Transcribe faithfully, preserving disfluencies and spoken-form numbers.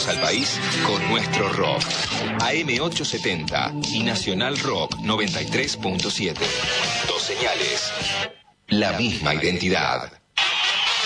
Unimos al país con nuestro rock. A M ochocientos setenta y Nacional Rock noventa y tres punto siete. Dos señales. La misma identidad.